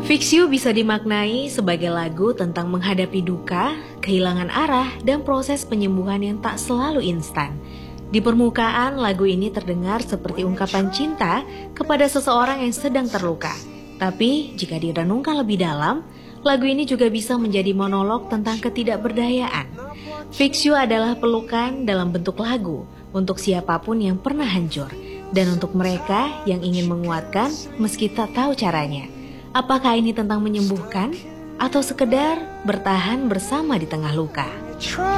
Fix You bisa dimaknai sebagai lagu tentang menghadapi duka, kehilangan arah, dan proses penyembuhan yang tak selalu instan. Di permukaan, lagu ini terdengar seperti ungkapan cinta kepada seseorang yang sedang terluka. Tapi, jika direnungkan lebih dalam, lagu ini juga bisa menjadi monolog tentang ketidakberdayaan. Fix You adalah pelukan dalam bentuk lagu untuk siapapun yang pernah hancur, dan untuk mereka yang ingin menguatkan meski tak tahu caranya. Apakah ini tentang menyembuhkan atau sekedar bertahan bersama di tengah luka?